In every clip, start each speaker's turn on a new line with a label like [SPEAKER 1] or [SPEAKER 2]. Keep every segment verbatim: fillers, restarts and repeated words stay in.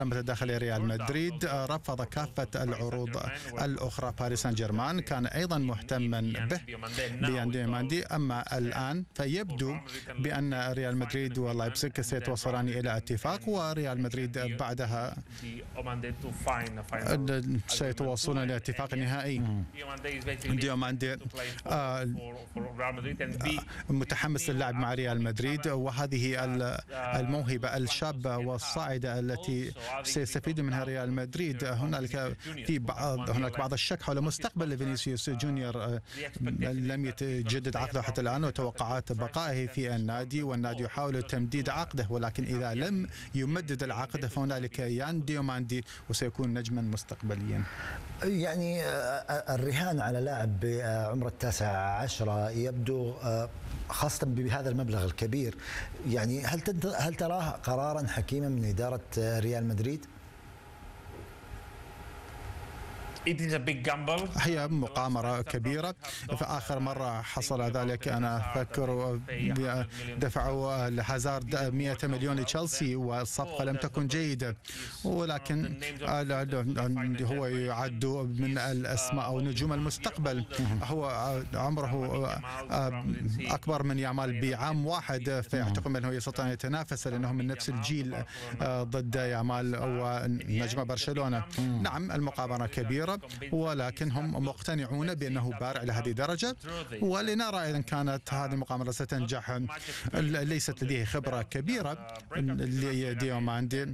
[SPEAKER 1] داخل ريال مدريد رفض كافة العروض الأخرى. باريس سان جيرمان كان أيضا مهتما به بيان ديوماندي، أما الآن فيبدو بأن ريال مدريد ولايبزيغ سيتوصلان إلى اتفاق، وريال مدريد بعدها سيتوصلون إلى اتفاق نهائي. ديوماندي متحمس للعب مع ريال مدريد، وهذه الموهبة الشابة والصاعدة التي سيستفيد منها ريال مدريد. هنالك في بعض هناك بعض الشك حول مستقبل فينيسيوس جونيور، لم يتجدد عقده حتى الآن وتوقعات بقائه في النادي، والنادي يحاول تمديد عقده، ولكن إذا لم يمدد العقد فهنالك يان ديوماندي وسيكون نجما مستقبليا.
[SPEAKER 2] يعني الرهان على لاعب بعمر التاسع عشرة يبدو خاصة بهذا المبلغ الكبير، يعني هل هل تراه قرارا حكيما من إدارة ريال مدريد؟
[SPEAKER 1] هي مقامرة كبيرة. فآخر مرة حصل ذلك أنا أفكر دفعوا لهازارد مئة مليون لتشيلسي والصفقة لم تكن جيدة، ولكن هو يعد من الأسماء أو نجوم المستقبل. هو عمره أكبر من يامال بعام واحد، فيعتقد أنه يستطيع أن يتنافس لأنه من نفس الجيل ضد يامال ونجم برشلونة. نعم المقامرة كبيرة، ولكن هم مقتنعون بأنه بارع لهذه الدرجة، ولنرى إذا كانت هذه المقامرة ستنجح. ليست لديه خبرة كبيرة لديوماندي،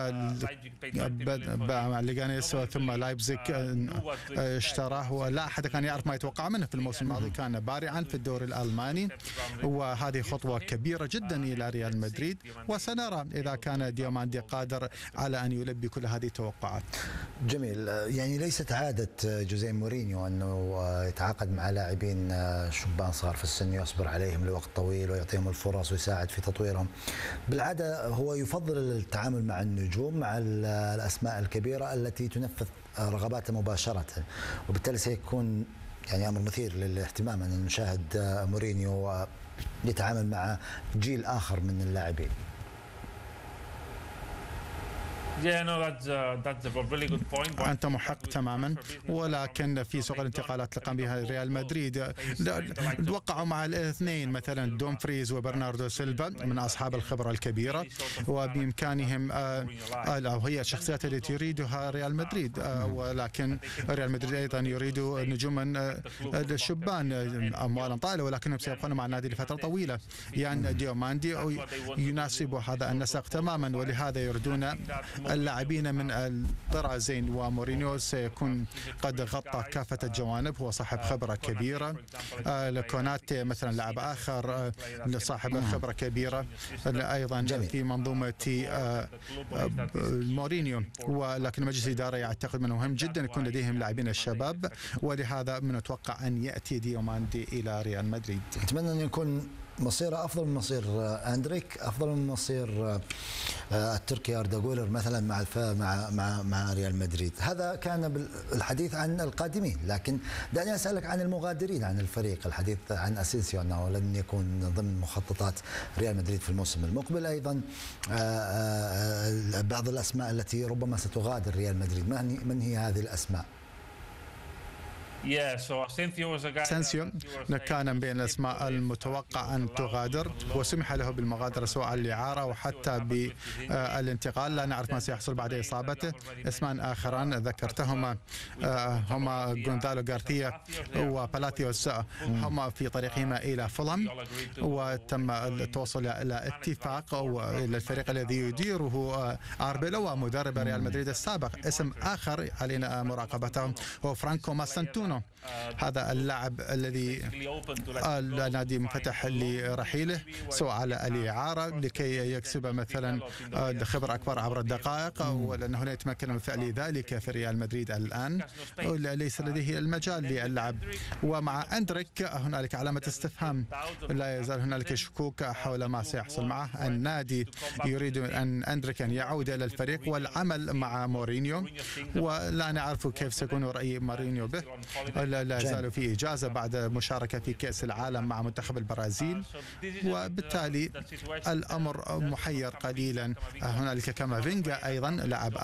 [SPEAKER 1] مع ليغانيس ثم لايبزيغ اشتراه، ولا أحد كان يعرف ما يتوقع منه في الموسم الماضي، كان بارعا في الدوري الألماني، وهذه خطوة كبيرة جدا إلى ريال مدريد، وسنرى إذا كان ديوماندي قادر على أن يلبي كل هذه التوقعات.
[SPEAKER 2] جميل. يعني ليست عادة جوزيه مورينيو أنه يتعاقد مع لاعبين شبان صغار في السن، يصبر عليهم لوقت طويل ويعطيهم الفرص ويساعد في تطويرهم. بالعادة هو يفضل التعامل مع النجوم، مع الأسماء الكبيرة التي تنفذ رغباته مباشرة، وبالتالي سيكون يعني أمر مثير للاهتمام أن نشاهد مورينيو يتعامل مع جيل آخر من اللاعبين.
[SPEAKER 1] أنت محق تماما، ولكن في سوق الانتقالات اللي قام بها ريال مدريد وقعوا مع الاثنين مثلا دومفريز وبرناردو سيلفا من أصحاب الخبرة الكبيرة، وبإمكانهم أو هي الشخصيات التي يريدها ريال مدريد، ولكن ريال مدريد أيضا يريد نجوما شبان أموالا طائلة، ولكنهم سيبقون مع النادي لفترة طويلة. يعني ديوماندي يناسب هذا النسق تماما، ولهذا يردون اللاعبين من الطرازين، ومورينيو سيكون قد غطى كافة الجوانب، هو صاحب خبرة كبيرة. كوناتي مثلا لاعب آخر صاحب خبرة كبيرة أيضا في منظومة مورينيو، ولكن مجلس الإدارة يعتقد أنه مهم جدا يكون لديهم لاعبين الشباب، ولهذا من نتوقع أن يأتي ديوماندي إلى ريال مدريد.
[SPEAKER 2] أتمنى أن يكون مصيره أفضل من مصير أندريك، أفضل من مصير التركي أردا جولر مثلا مع مع مع مع ريال مدريد. هذا كان الحديث عن القادمين، لكن دعني أسألك عن المغادرين عن الفريق. الحديث عن أسينسيو أنه لن يكون ضمن مخططات ريال مدريد في الموسم المقبل. أيضا بعض الأسماء التي ربما ستغادر ريال مدريد، من هي هذه الأسماء؟
[SPEAKER 1] أسينسيو كان بين الأسماء المتوقع أن تغادر، وسمح له بالمغادرة سواء الإعارة أو حتى بالانتقال، لا نعرف ما سيحصل بعد إصابته. اسمان آخران ذكرتهما هما غونزالو غارثيا وبالاتيوس، هما في طريقهما إلى فولهام، وتم التوصل إلى اتفاق إلى الفريق الذي يديره أربيلو ومدرب ريال مدريد السابق. اسم آخر علينا مراقبته هو فرانكو ماسانتونو، هذا اللاعب الذي النادي منفتح لرحيله سواء على الإعارة لكي يكسب مثلا خبرة أكبر عبر الدقائق، ولأنه لا يتمكن من فعل ذلك في ريال مدريد الآن، ليس لديه المجال للعب. ومع أندريك هنالك علامة استفهام، لا يزال هنالك شكوك حول ما سيحصل معه. النادي يريد أن أندريك أن يعود إلى الفريق والعمل مع مورينيو، ولا نعرف كيف سيكون رأي مورينيو به. لا زالوا في إجازة بعد مشاركة في كأس العالم مع منتخب البرازيل، وبالتالي الأمر محير قليلا. هنالك كامافينجا أيضا لاعب